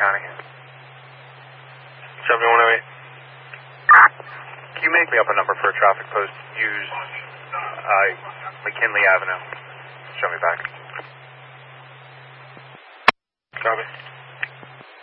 County. 7108. Can you make me up a number for a traffic post? Use McKinley Avenue. Show me back. Copy.